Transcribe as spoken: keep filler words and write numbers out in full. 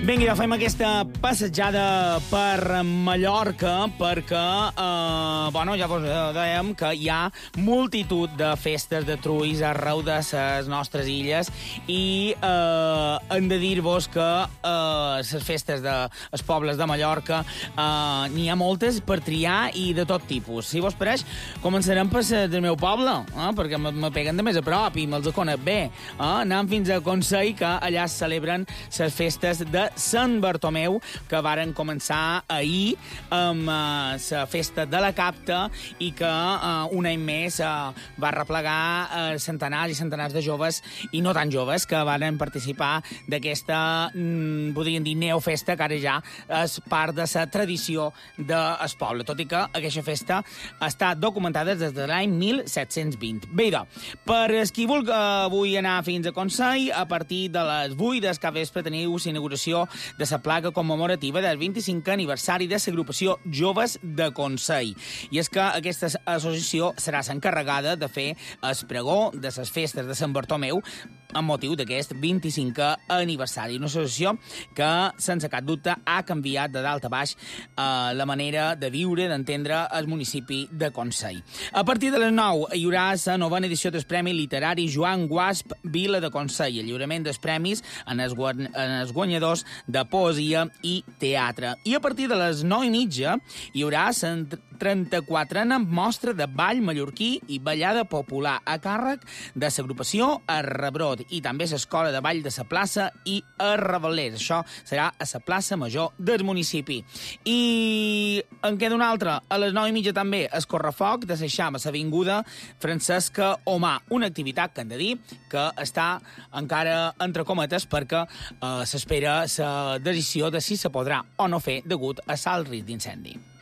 Vinga, ja fem aquesta passejada per Mallorca perquè, eh, bueno, ja vos dèiem que hi ha multitud de festes de truis arreu de les nostres illes i eh, hem de dir-vos que les eh, festes dels pobles de Mallorca eh, n'hi ha moltes per triar i de tot tipus. Si vos pareix, començarem per les del meu poble, eh, perquè me peguen de més a prop i me'ls conec bé. Eh? Anem fins a Consell, que allà es celebren les festes de Sant Bartomeu, que varen començar ahir amb la uh, festa de la Capta i que uh, un any més uh, va replegar uh, centenars i centenars de joves i no tan joves que varen participar d'aquesta, mm, podríem dir, neofesta, que ara ja és part de la tradició del poble, tot i que aquesta festa està documentada des de l'any mil set-cents vint. Bé, doncs, per qui vulgui avui anar fins a Consell, a partir de les vuit del capvespre teniu l'inauguració de la placa commemorativa del vint-i-cinquè aniversari de l'agrupació Joves de Consell. I és que aquesta associació serà l'encarregada de fer el pregó de les festes de Sant Bartomeu amb motiu d'aquest vint-i-cinquè aniversari. Una associació que, sense cap dubte, ha canviat de dalt a baix eh, la manera de viure, d'entendre el municipi de Consell. A partir de les nou hi haurà la novena edició del Premi Literari Joan Guasp Vila de Consell, el lliurament dels premis en els, guany en els guanyadors de poesia i teatre. I a partir de les nou i mitja hi haurà la trenta-quatrena mostra de ball mallorquí i ballada popular a càrrec de l'agrupació Arrebrot i també l'escola de ball de la plaça i Arrebalers. Això serà a la plaça major del municipi. I en queda una altra. A les nou i mitja també el correfoc de l'Eixam a l'avinguda Francesca Omar. Una activitat que hem de dir que està encara entre cometes perquè eh, s'espera la decisió de si se podrà o no fer degut a l'alt risc d'incendi.